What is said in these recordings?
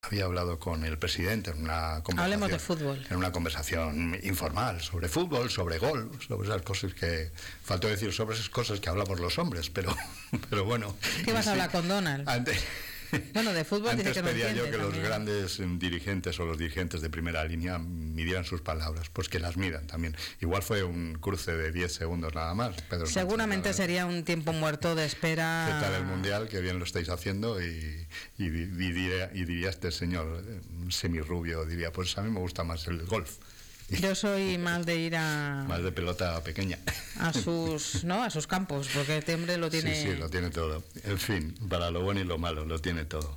había hablado con el presidente en una conversación. Hablemos de fútbol. En una conversación informal sobre fútbol, sobre gol, sobre esas cosas que... Faltó decir sobre esas cosas que hablamos los hombres, pero bueno... ¿Qué vas a hablar con Donald? Bueno, de fútbol antes dice que no pedía yo que también. los grandes dirigentes o los dirigentes de primera línea midieran sus palabras, pues que las midan también. Igual fue un cruce de 10 segundos nada más. Pedro Seguramente Sánchez, sería un tiempo muerto de espera. ¿Qué tal el Mundial? Que bien lo estáis haciendo y diría este señor semirrubio, diría, pues a mí me gusta más el golf. Yo soy más de ir a... Más de pelota pequeña. A sus campos, porque este hombre lo tiene... Sí, lo tiene todo. En fin, para lo bueno y lo malo, lo tiene todo.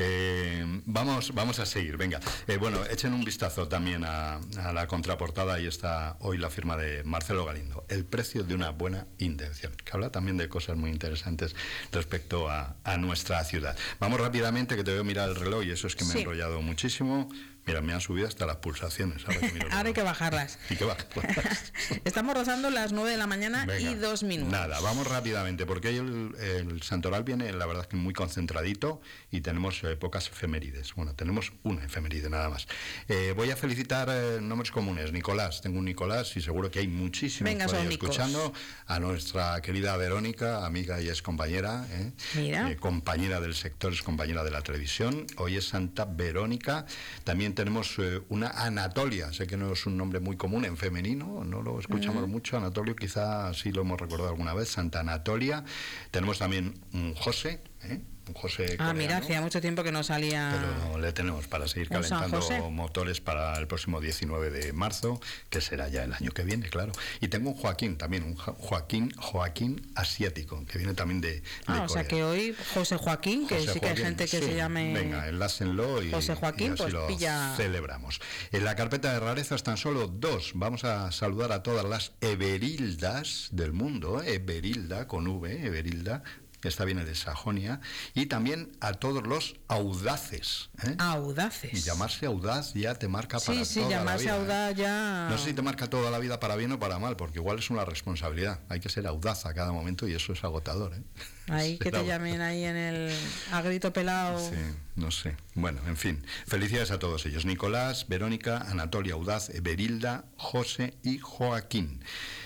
Vamos a seguir, venga. Bueno, echen un vistazo también a la contraportada. Ahí está hoy la firma de Marcelo Galindo. El precio de una buena intención, que habla también de cosas muy interesantes respecto a nuestra ciudad. Vamos rápidamente, que te veo mirar el reloj y eso es que me he enrollado muchísimo. Mira, me han subido hasta las pulsaciones. Ahora hay que bajarlas. ¿Y qué bajarlas? Estamos rozando las 9 de la mañana. Venga, y 2 minutos. Nada, vamos rápidamente, porque hoy el Santoral viene, la verdad, que muy concentradito y tenemos pocas efemérides. Bueno, tenemos una efeméride nada más. Voy a felicitar nombres comunes. Nicolás, tengo un Nicolás y seguro que hay muchísimos por ahí escuchando. A nuestra querida Verónica, amiga y ex compañera. Compañera del sector, es compañera de la televisión. Hoy es Santa Verónica. También tenemos una Anatolia, sé que no es un nombre muy común en femenino, no lo escuchamos mucho. Anatolio quizá sí lo hemos recordado alguna vez, Santa Anatolia. Tenemos también un José, un José coreano, mira, hacía mucho tiempo que no salía. Pero le tenemos para seguir calentando motores para el próximo 19 de marzo, que será ya el año que viene, claro. Y tengo un Joaquín también, un Joaquín asiático, que viene también de Corea. O sea que hoy José Joaquín, que José sí que hay gente que se llame... Venga, enlácenlo y José Joaquín, y así pues pilla... celebramos. En la carpeta de rarezas tan solo 2. Vamos a saludar a todas las Everildas del mundo, Everilda con V, Everilda. Esta viene de Sajonia, y también a todos los audaces. Audaces. Y llamarse audaz ya te marca para toda la vida. Sí, llamarse audaz ya... No sé si te marca toda la vida para bien o para mal, porque igual es una responsabilidad. Hay que ser audaz a cada momento y eso es agotador. Ahí que te llamen ahí a grito pelado. Sí, no sé. Bueno, en fin. Felicidades a todos ellos. Nicolás, Verónica, Anatolia Audaz, Everilda, José y Joaquín.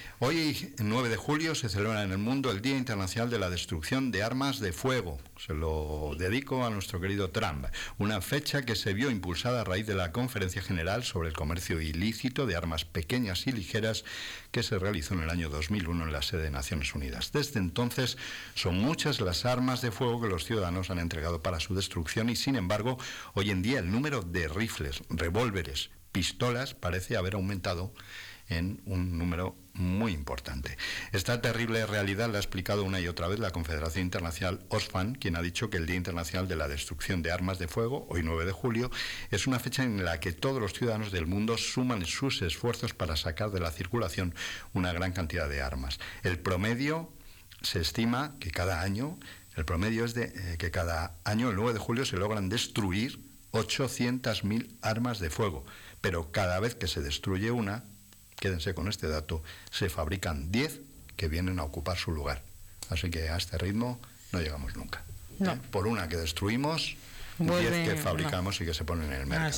Hoy, 9 de julio, se celebra en el mundo el Día Internacional de la Destrucción de Armas de Fuego. Se lo dedico a nuestro querido Trump. Una fecha que se vio impulsada a raíz de la Conferencia General sobre el Comercio Ilícito de Armas Pequeñas y Ligeras que se realizó en el año 2001 en la sede de Naciones Unidas. Desde entonces, son muchas las armas de fuego que los ciudadanos han entregado para su destrucción y, sin embargo, hoy en día el número de rifles, revólveres, pistolas parece haber aumentado en un número muy importante. Esta terrible realidad la ha explicado una y otra vez la Confederación Internacional Oxfam, quien ha dicho que el Día Internacional de la Destrucción de Armas de Fuego, hoy 9 de julio, es una fecha en la que todos los ciudadanos del mundo suman sus esfuerzos para sacar de la circulación una gran cantidad de armas. El promedio se estima que cada año, el promedio es de que cada año, el 9 de julio, se logran destruir 800.000 armas de fuego, pero cada vez que se destruye una, quédense con este dato, se fabrican 10 que vienen a ocupar su lugar. Así que a este ritmo no llegamos nunca. No. Por una que destruimos, 10 que fabricamos y que se ponen en el mercado.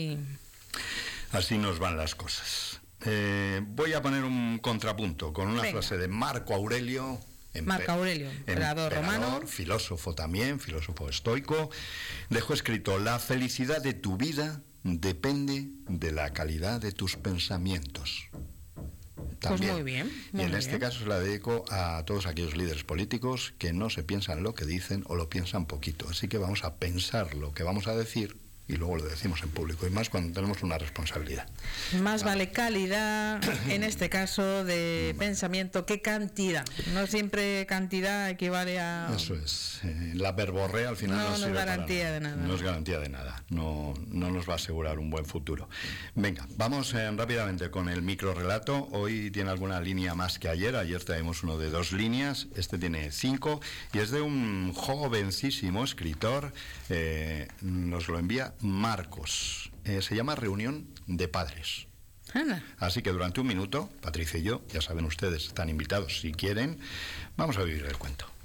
Así nos van las cosas. Voy a poner un contrapunto con una frase de Marco Aurelio. Emperador romano. Filósofo también, filósofo estoico. Dejó escrito: la felicidad de tu vida depende de la calidad de tus pensamientos. También. Pues muy bien. Y en este caso se la dedico a todos aquellos líderes políticos que no se piensan lo que dicen o lo piensan poquito. Así que vamos a pensar lo que vamos a decir y luego lo decimos en público, y más cuando tenemos una responsabilidad. Más vale calidad, en este caso, de pensamiento que cantidad. No siempre cantidad equivale a... Eso es. La verborrea al final no es garantía de nada. No es garantía de nada. No nos va a asegurar un buen futuro. Venga, vamos rápidamente con el microrelato. Hoy tiene alguna línea más que ayer. Ayer traemos uno de 2 líneas. Este tiene 5 y es de un jovencísimo escritor. Nos lo envía Marcos. Se llama Reunión de Padres. Así que durante un minuto, Patricia y yo, ya saben ustedes, están invitados si quieren, vamos a vivir el cuento.